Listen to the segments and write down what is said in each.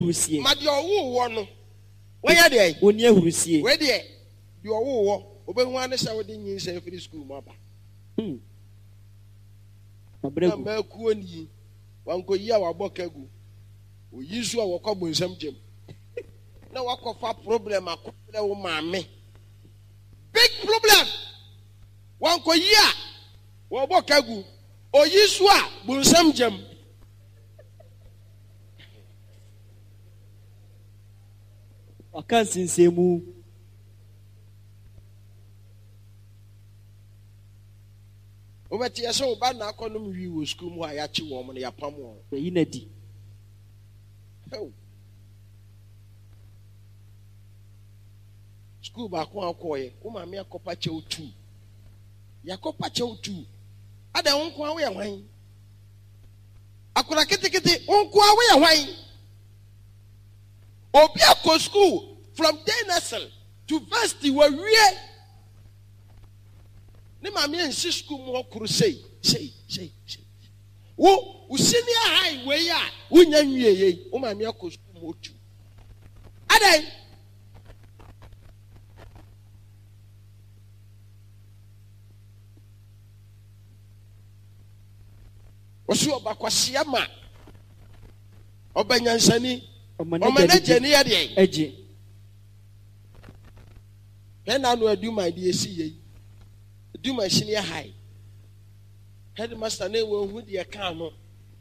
hurusie. Ma de owo wo no. When ya dey? Oni hurusie. We dey. De owo wo. Obehu ane sha wo de nyin sha free school mo aba. Mabregu. Ma ku oni. Wan ko yi a wa bokagu. Oyi so a wo ko bonsam gem. Na wa ko fa problem akopre wo maame. Big problem. Wan ko yi a wo bokagu. Oyi so a bonsam gem. Akansi nsemu. Obeti ya so ba na akonom wi wo school mu a ya chi wo mo na ya pam wo. Yi na di. School ba ko akoye, wo ma me akopa che otu. Ya kopa che otu. Ada wonko awe ya hwan. Akura ketekete wonko awe ya hwan. Obi akọ school from day nursery to varsity we wie. Ne ma me nsi school mu okuru sei. Wo senior high we ya wonya nwie ye. Wo ma me akọ school mu otu. Adai Osu obakwashia ma obanyansani omanaje ni ya de eje na no adu my de esi ye adu my senior high headmaster na we hu de ka no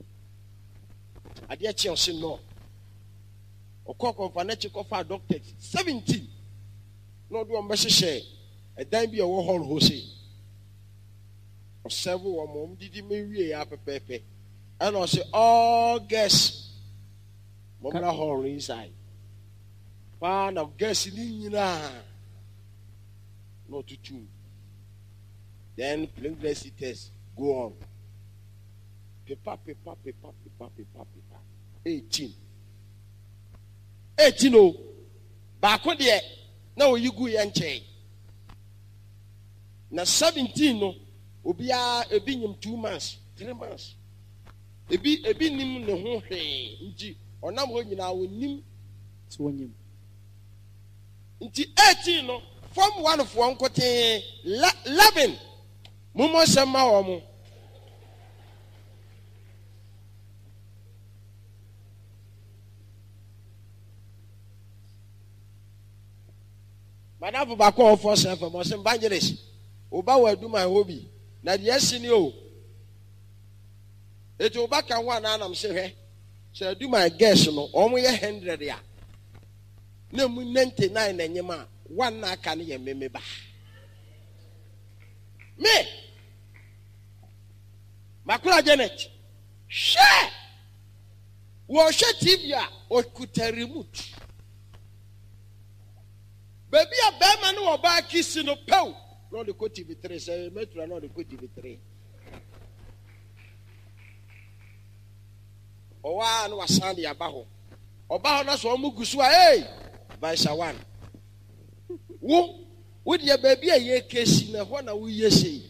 ade achi o se no okoko fa na chi ko fa doctor 17 no do o mbehye edan bi o hall ho se several wo mom didi me wie ya pepepe and I say all guests mom na hall inside one of guests ni nyina no to two then pregnancy test go on paper 18 oh baako de na oyigu ye nche na 17 no obia ebi nyim 2 months 3 months ebi nim ne ho hwe nti onam ho nyina wonim so wonyim nti 18 no form 1 fo nkote 11 mumo sema wo mo madam ba ko for self mo sem evangelist oba wa do my hobby na de asini o ejo ba kan wa na anam se hwe se do my guess no omo ye 100 ya na mu 99 na nyema one na aka ne ye meme ba me makura Janet she wo she TV a o kuta remote baby a be ma no oba kisi no pew no the TV3 say metro no the TV3 owa no wasande abaho oba na so omugusu a hey vice 1 wo de baby a ye kesi na ho na wo ye sei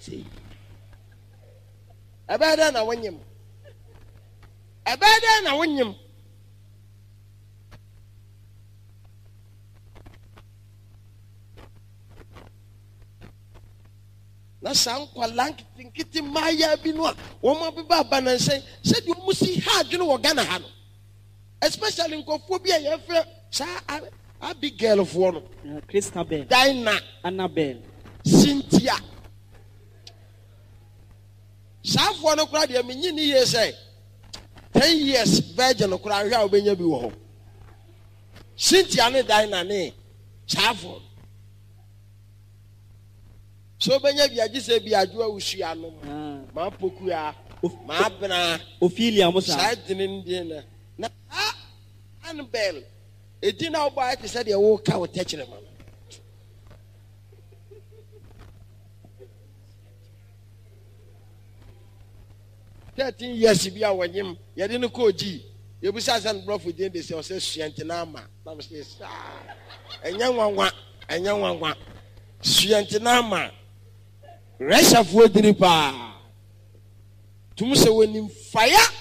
abada na wonyem na sankwa lank tinkiti maya bi no wo ma be baba na nsen se de mu si ha adwene wo Ghana ha no especially nkofo bi a ye frɛ sa Abigail fo no Christabel Dina Annabel Cynthia sa fo no kura de menyi ni ye say 10 years virgin kura hwa obenya bi wo ho Cynthia ne Dina ne sa fo so benya bi agise bi adwo awusua no ma poku ya ma bena Ophelia Musa side ndin na Annabel edina oba ate se de wo ka wo techere ma 13 years bi a wonyem ye de no ko ji ye bu sa san brofo de de se o se suente na ama na me se enya nwanwa suente na ama Resha for dripa. Tumu se wenim fire